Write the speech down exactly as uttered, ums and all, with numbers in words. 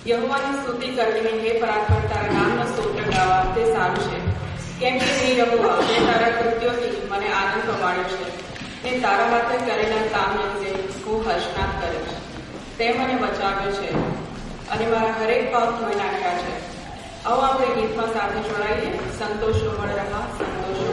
યહોવાની સ્તુતિ કરવી, હે પરાત્પર તારા નામનો સ્તોત્ર ગાવા તે સારું છે. કેમ કે હે યહોવા, તે તારા કૃત્યોથી મને આનંદ પમાડ્યો છે. ને તારા હાથે કરેલા કામ અંગે હું હર્ષનાદ કરીશ. તે મને બચાવ્યો છે અને મારા હરેક પાપ ધોઈ નાખ્યા છે. આવો આપણે ગીતમાં સાથે જોડાઈએ. સંતોષો મળ રહા, સંતોષો